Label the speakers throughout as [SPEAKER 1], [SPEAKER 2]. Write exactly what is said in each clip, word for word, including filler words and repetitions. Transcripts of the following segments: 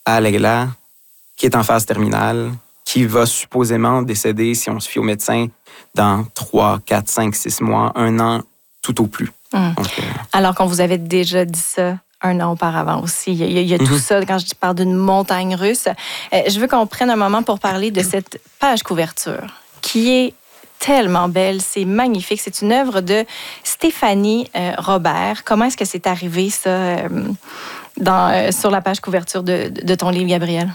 [SPEAKER 1] à Leila, qui est en phase terminale, qui va supposément décéder, si on se fie aux médecins, dans trois, quatre, cinq, six mois, un an, tout au plus.
[SPEAKER 2] Mmh. Donc, euh... Alors qu'on vous avait déjà dit ça un an auparavant aussi. Il y a, il y a mm-hmm. tout ça, quand je parle d'une montagne russe. Euh, je veux qu'on prenne un moment pour parler de cette page couverture, qui est tellement belle, c'est magnifique. C'est une œuvre de Stéphanie euh, Robert. Comment est-ce que c'est arrivé, ça, euh, dans, euh, sur la page couverture de, de ton livre, Gabriel?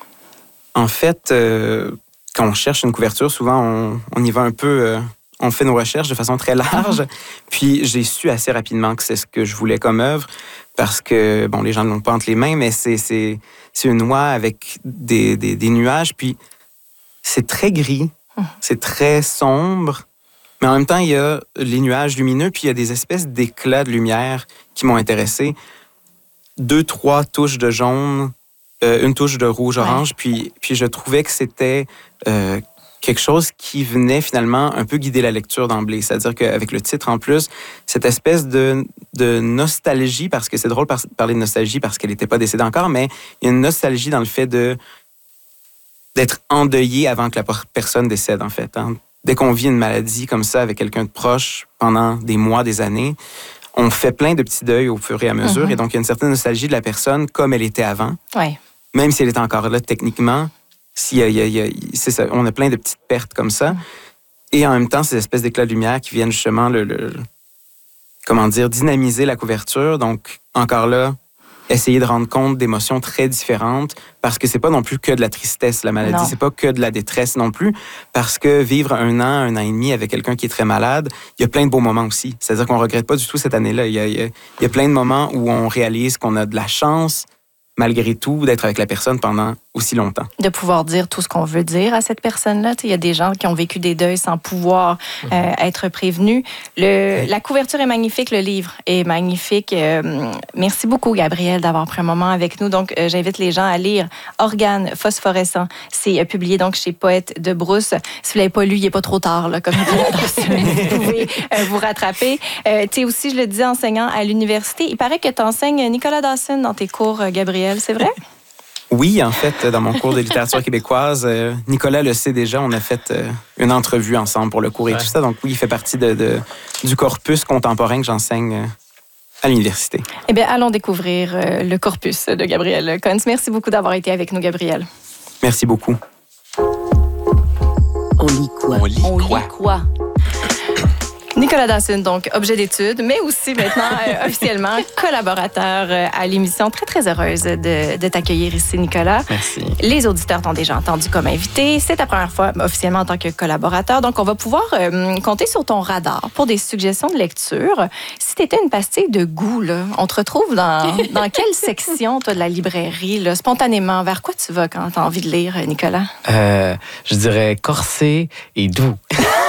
[SPEAKER 1] En fait, euh, quand on cherche une couverture, souvent, on, on y va un peu... Euh, on fait nos recherches de façon très large. Mm-hmm. Puis, j'ai su assez rapidement que c'est ce que je voulais comme œuvre, parce que, bon, les gens ne l'ont pas entre les mains, mais c'est, c'est, c'est une oie avec des, des, des nuages, puis c'est très gris. C'est très sombre, mais en même temps, il y a les nuages lumineux, puis il y a des espèces d'éclats de lumière qui m'ont intéressé. Deux, trois touches de jaune, euh, une touche de rouge-orange, ouais. puis, puis je trouvais que c'était euh, quelque chose qui venait finalement un peu guider la lecture d'emblée. C'est-à-dire qu'avec le titre en plus, cette espèce de, de nostalgie, parce que c'est drôle de parler de nostalgie parce qu'elle n'était pas décédée encore, mais il y a une nostalgie dans le fait de d'être endeuillé avant que la personne décède, en fait. Hein. Dès qu'on vit une maladie comme ça avec quelqu'un de proche pendant des mois, des années, on fait plein de petits deuils au fur et à mesure. Mm-hmm. Et donc, il y a une certaine nostalgie de la personne comme elle était avant.
[SPEAKER 2] Ouais.
[SPEAKER 1] Même si elle est encore là, techniquement, s'il y a, il y a, il y a, c'est ça, on a plein de petites pertes comme ça. Mm. Et en même temps, ces espèces d'éclats de lumière qui viennent justement, le, le, comment dire, dynamiser la couverture. Donc, encore là, essayer de rendre compte d'émotions très différentes, parce que c'est pas non plus que de la tristesse, la maladie, non. C'est pas que de la détresse non plus, parce que vivre un an, un an et demi avec quelqu'un qui est très malade, il y a plein de beaux moments aussi. C'est-à-dire qu'on regrette pas du tout cette année-là. Il y a, il y a, il y a plein de moments où on réalise qu'on a de la chance, malgré tout, d'être avec la personne pendant aussi longtemps.
[SPEAKER 2] De pouvoir dire tout ce qu'on veut dire à cette personne-là. Il y a des gens qui ont vécu des deuils sans pouvoir euh, être prévenus. Le, oui. La couverture est magnifique, le livre est magnifique. Euh, merci beaucoup, Gabriel, d'avoir pris un moment avec nous. Donc, euh, j'invite les gens à lire Organes phosphorescents. C'est euh, publié donc chez Poète de Brousse. Si vous ne l'avez pas lu, il n'est pas trop tard, là, comme vous pouvez euh, vous rattraper. Euh, tu es aussi, je le disais, enseignant à l'université. Il paraît que tu enseignes Nicolas Dawson dans tes cours, euh, Gabriel, c'est vrai?
[SPEAKER 1] Oui, en fait, dans mon cours de littérature québécoise, euh, Nicolas le sait déjà, on a fait euh, une entrevue ensemble pour le cours et ouais. tout ça. Donc oui, il fait partie de, de, du corpus contemporain que j'enseigne euh, à l'université.
[SPEAKER 2] Eh bien, allons découvrir euh, le corpus de Gabriel Kunz. Merci beaucoup d'avoir été avec nous, Gabriel.
[SPEAKER 1] Merci beaucoup.
[SPEAKER 3] On lit quoi?
[SPEAKER 2] On lit quoi? On lit quoi? Nicolas Dawson, donc objet d'étude, mais aussi maintenant euh, officiellement collaborateur euh, à l'émission. Très, très heureuse de, de t'accueillir ici, Nicolas.
[SPEAKER 1] Merci.
[SPEAKER 2] Les auditeurs t'ont déjà entendu comme invité. C'est ta première fois officiellement en tant que collaborateur. Donc, on va pouvoir euh, compter sur ton radar pour des suggestions de lecture. Si tu étais une pastille de goût, là, on te retrouve dans, dans quelle section, toi, de la librairie, là, spontanément? Vers quoi tu vas quand tu as envie de lire, Nicolas?
[SPEAKER 4] Euh, je dirais corsé et doux.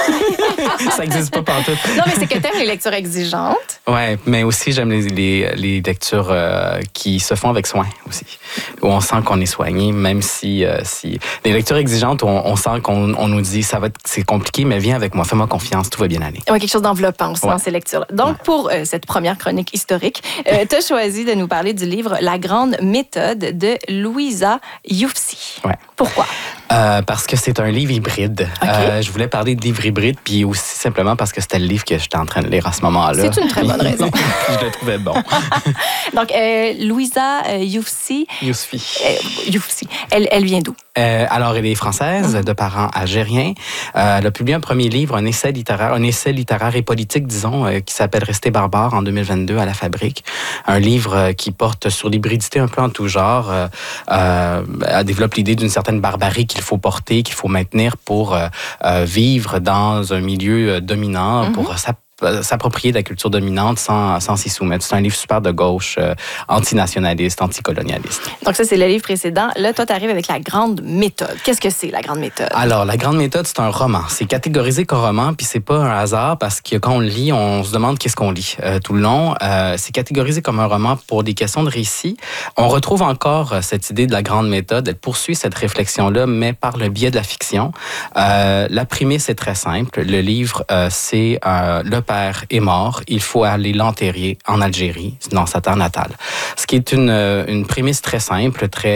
[SPEAKER 4] Ça n'existe pas partout.
[SPEAKER 2] Non, mais c'est que t'aimes les lectures exigeantes.
[SPEAKER 4] Oui, mais aussi j'aime les, les, les lectures euh, qui se font avec soin aussi, où on sent qu'on est soigné, même si... Euh, si... Les lectures exigeantes, où on, on sent qu'on on nous dit ça va être, c'est compliqué, mais viens avec moi, fais-moi confiance, tout va bien aller.
[SPEAKER 2] Oui, quelque chose d'enveloppant aussi ouais. dans ces lectures-là. Donc, ouais. pour euh, cette première chronique historique, euh, tu as choisi de nous parler du livre La grande méthode de Louisa Youfsi.
[SPEAKER 4] Oui.
[SPEAKER 2] Pourquoi?
[SPEAKER 4] Euh, parce que c'est un livre hybride.
[SPEAKER 2] Okay.
[SPEAKER 4] Euh, je voulais parler de livre hybride, puis aussi simplement parce que c'était le livre que j'étais en train de lire à ce moment-là.
[SPEAKER 2] C'est une très bonne raison.
[SPEAKER 4] Je le trouvais bon.
[SPEAKER 2] Donc, euh, Louisa euh, Youfsi.
[SPEAKER 4] Yousfi.
[SPEAKER 2] Euh, Youfsi. Elle, elle vient d'où?
[SPEAKER 4] Euh, alors, elle est française, mm-hmm. de parents algériens. Euh, elle a publié un premier livre, un essai littéraire, un essai littéraire et politique, disons, euh, qui s'appelle Rester barbare en deux mille vingt-deux à la Fabrique. Un livre euh, qui porte sur l'hybridité un peu en tout genre. Euh, euh, elle développe l'idée d'une certaine barbarie qu'il faut porter, qu'il faut maintenir pour euh, euh, vivre dans un milieu euh, dominant, mm-hmm. pour s'app- s'approprier de la culture dominante sans, sans s'y soumettre. C'est un livre super de gauche, euh, antinationaliste, anticolonialiste.
[SPEAKER 2] Donc ça, c'est le livre précédent. Là, toi, tu arrives avec La grande méthode. Qu'est-ce que c'est, La grande méthode?
[SPEAKER 4] Alors, La grande méthode, c'est un roman. C'est catégorisé comme roman, puis c'est pas un hasard, parce que quand on le lit, on se demande qu'est-ce qu'on lit euh, tout le long. Euh, c'est catégorisé comme un roman pour des questions de récit. On retrouve encore euh, cette idée de la grande méthode. Elle poursuit cette réflexion-là, mais par le biais de la fiction. Euh, la prémisse est très simple. Le livre, euh, c'est euh, le père est mort, il faut aller l'enterrer en Algérie, dans sa terre natale. Ce qui est une, une prémisse très simple, très